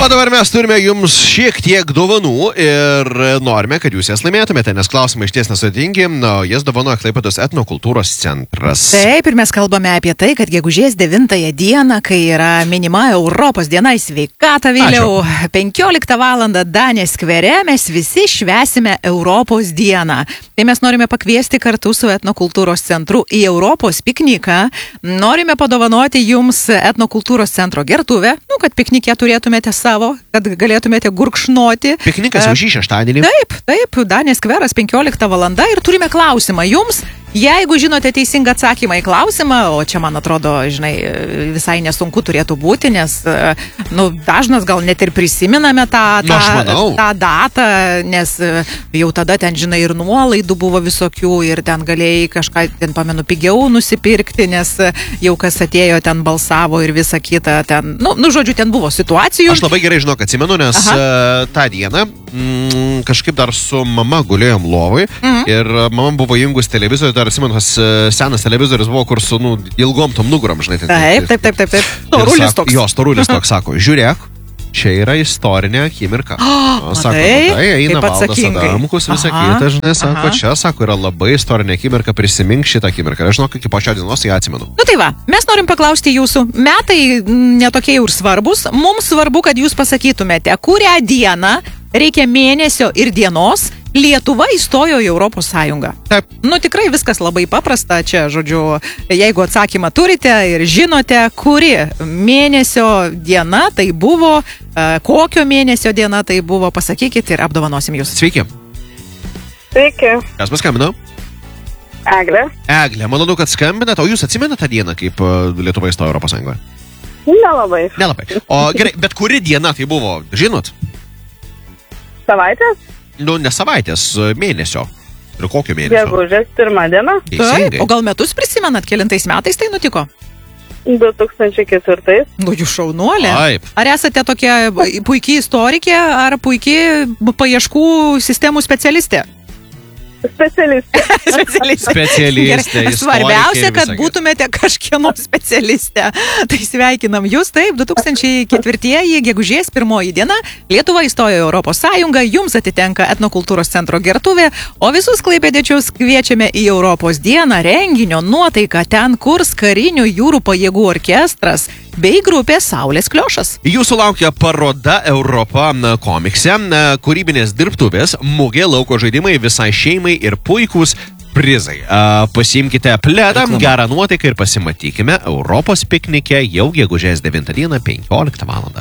O dabar mes turime jums šiek tiek dovanų ir norime, kad jūs jas laimėtumėte, nes klausimai išties nesudėtingi, jas dovanoja Klaipėdos etnokultūros centras. Taip, ir mes kalbame apie tai, kad gegužės 9 dieną, kai yra minima Europos diena į sveikatą, vėliau 15 val. Danės skvere mes visi švęsime Europos dieną. Tai mes norime pakviesti kartu su etnokultūros centru į Europos pikniką. Norime padovanoti jums etnokultūros centro gertuvę, kad piknikė turėtumėte savo, kad galėtumėte gurkšnoti. Piknikas jau šį šeštadienį. Taip, Danės skveras 15 val. Ir turime klausimą jums. Jeigu žinote teisingą atsakymą į klausimą, o čia, man atrodo, visai nesunku turėtų būti, nes dažnas gal net ir prisiminame tą datą, nes jau tada ten, ir nuolaidų buvo visokių ir ten galėjai kažką, ten pamenu, pigiau nusipirkti, nes jau kas atėjo, ten balsavo ir visa kita, ten, žodžiu, ten buvo situacijų. Aš labai gerai atsimenu, nes tą dieną kažkaip dar su mama gulėjom lovai ir mama buvo įjungus televizorių, dar atsimenu, senas televizorius buvo, kur su ilgom tom nugarom, žinai. Taip. Storulis toks. Jo, storulis toks sako, žiūrėk, čia yra istorinė akimirka. Sako, eina Valdas Adamkus, visą kitą, žinai, sako, čia, sako, yra labai istorinė akimirka, prisimink šitą akimirką. Aš žinau, iki po šios dienos ją atsimenu. Tai va, mes norim paklausti jūsų, metai netokie jau ir svarbus, mums svarbu, kad jūs pasakytumėte, kurią dieną reikia mėnesio ir dienos Lietuva įstojo į Europos Sąjungą. Taip. Tikrai viskas labai paprasta. Čia, žodžiu, jeigu atsakymą turite ir žinote, kuri mėnesio diena tai buvo, kokio mėnesio diena tai buvo, pasakykit ir apdovanosim jūs. Sveiki. Sveiki. Kas paskambino? Eglė. Eglė, malonu, kad skambinat. O jūs atsimenate tą dieną, kaip Lietuva įstojo Europos Sąjungoje? Nelabai. O gerai, bet kuri diena tai buvo, žinot? Savaitės? Ne savaitės, mėnesio. Ir kokio mėnesio? Gegužės 1 diena. Teisingai. O gal metus prisimenat, kelintais metais tai nutiko? 2004. Jūs šaunuolė. Taip. Ar esate tokia puikiai istorikė, ar puikiai paieškų sistemų specialistė? Specialistė. Svarbiausia, kad būtumėte kažkieno specialistė. Tai sveikinam jūs. Taip, 2004 gegužės 1 diena Lietuva įstojo į Europos Sąjungą, jums atitenka etnokultūros centro gertuvė, o visus klaipėdiečius kviečiame į Europos dieną renginio nuotaiką ten kurs karinių jūrų pajėgų orkestras bei grupė Saulės kliošas. Jūsų laukia paroda Europa komikse, kūrybinės dirbtuvės, mugė, lauko žaidimai visai šeimai ir puikūs prizai. Pasiimkite pledą, gerą nuotaiką ir pasimatykime Europos piknike jau gegužės 9 dieną 15 val.